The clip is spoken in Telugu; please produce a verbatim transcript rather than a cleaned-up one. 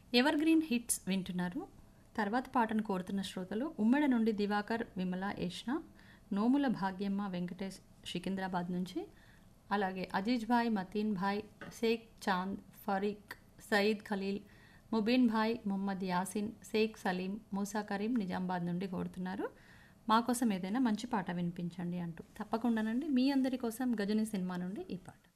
ఎవర్ గ్రీన్ హిట్స్ వింటున్నారు. తర్వాత పాటను కోరుతున్న శ్రోతలు ఉమ్మడి నుండి దివాకర్, విమల, యష్ణ, నోముల భాగ్యమ్మ వెంకటేష్ సికింద్రాబాద్ నుంచి, అలాగే అజీజ్ భాయ్, మతీన్ భాయ్, షేక్ చాంద్, ఫరీక్, సయీద్ ఖలీల్, ముబీన్ భాయ్, మొహమ్మద్ యాసిన్, షేక్ సలీం, మూసా కరీం నిజామాబాద్ నుండి కోరుతున్నారు. మా కోసం ఏదైనా మంచి పాట వినిపించండి అంటూ. తప్పకుండానండి, మీ అందరి కోసం గజని సినిమా నుండి ఈ పాట.